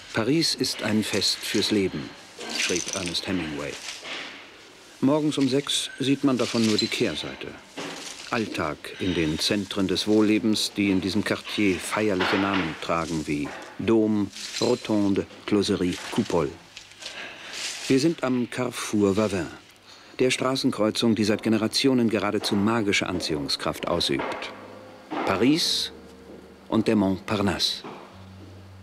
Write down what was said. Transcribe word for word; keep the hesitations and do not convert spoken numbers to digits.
Paris ist ein Fest fürs Leben, schrieb Ernest Hemingway. Morgens um sechs sieht man davon nur die Kehrseite. Alltag in den Zentren des Wohllebens, die in diesem Quartier feierliche Namen tragen wie Dom, Rotonde, Closerie, Coupole. Wir sind am Carrefour Vavin, der Straßenkreuzung, die seit Generationen geradezu magische Anziehungskraft ausübt. Paris und der Montparnasse.